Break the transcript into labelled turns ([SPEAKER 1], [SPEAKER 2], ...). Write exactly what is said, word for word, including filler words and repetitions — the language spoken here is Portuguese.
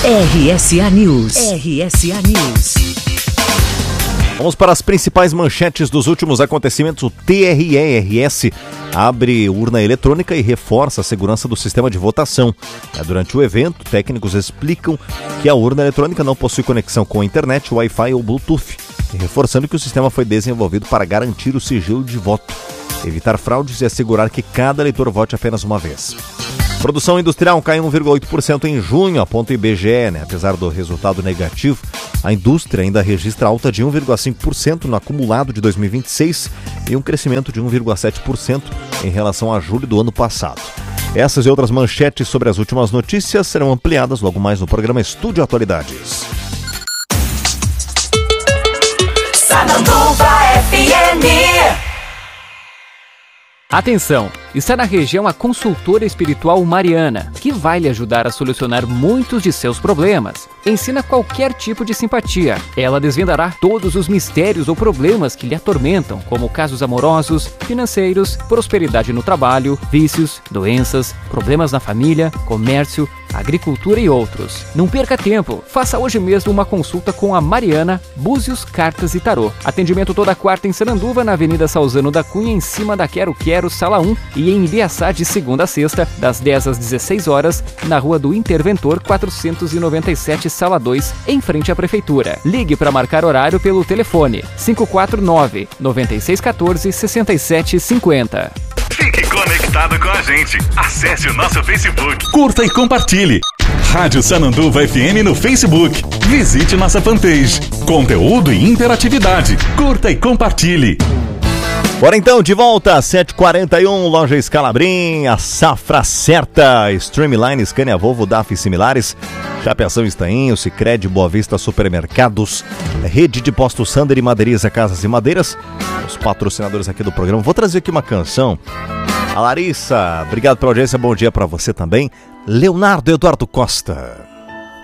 [SPEAKER 1] R S A News. R S A News.
[SPEAKER 2] Vamos para as principais manchetes dos últimos acontecimentos. O T R E R S abre urna eletrônica e reforça a segurança do sistema de votação. Durante o evento, técnicos explicam que a urna eletrônica não possui conexão com a internet, Wi-Fi ou Bluetooth, reforçando que o sistema foi desenvolvido para garantir o sigilo de voto, evitar fraudes e assegurar que cada eleitor vote apenas uma vez. Produção industrial cai um vírgula oito por cento em junho, aponta o I B G E, né? Apesar do resultado negativo, a indústria ainda registra alta de um vírgula cinco por cento no acumulado de dois mil e vinte e seis e um crescimento de um vírgula sete por cento em relação a julho do ano passado. Essas e outras manchetes sobre as últimas notícias serão ampliadas logo mais no programa Estúdio Atualidades.
[SPEAKER 3] Sananduva F M.
[SPEAKER 4] Atenção! Está na região a consultora espiritual Mariana, que vai lhe ajudar a solucionar muitos de seus problemas. Ensina qualquer tipo de simpatia. Ela desvendará todos os mistérios ou problemas que lhe atormentam, como casos amorosos, financeiros, prosperidade no trabalho, vícios, doenças, problemas na família, comércio, agricultura e outros. Não perca tempo. Faça hoje mesmo uma consulta com a Mariana, Búzios, Cartas e Tarô. Atendimento toda quarta em Sananduva, na Avenida Salzano da Cunha, em cima da Quero Quero, Sala um, e em Ibiaçá de segunda a sexta, das dez às dezesseis horas, na Rua do Interventor quatrocentos e noventa e sete, Sala dois, em frente à Prefeitura. Ligue para marcar horário pelo telefone cinco quatro nove, nove seis um quatro, seis sete cinco zero.
[SPEAKER 5] Fique conectado com a gente. Acesse o nosso Facebook.
[SPEAKER 6] Curta e compartilhe. Rádio Sananduva F M no Facebook. Visite nossa fanpage. Conteúdo e interatividade. Curta e compartilhe.
[SPEAKER 2] Bora então, de volta, sete e quarenta e um, Loja Scalabrin, a safra certa, Streamline, Scania, Volvo, D A F e similares, Chapeação Estainho, Sicredi, Boa Vista Supermercados, Rede de Postos Sander e Madeireira Casas e Madeiras, os patrocinadores aqui do programa. Vou trazer aqui uma canção. A Larissa, obrigado pela audiência, bom dia pra você também. Leonardo Eduardo Costa.